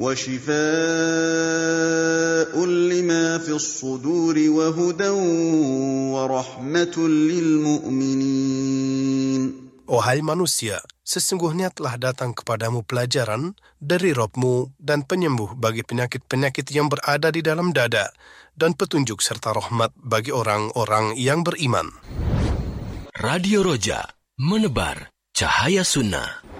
وشفاء لما في الصدور وهدى ورحمة للمؤمنين. Wahai manusia, sesungguhnya telah datang kepadamu pelajaran dari Rabb-Mu dan penyembuh bagi penyakit-penyakit yang berada di dalam dada, dan petunjuk serta rahmat bagi orang-orang yang beriman. Radio Roja, menebar cahaya sunnah.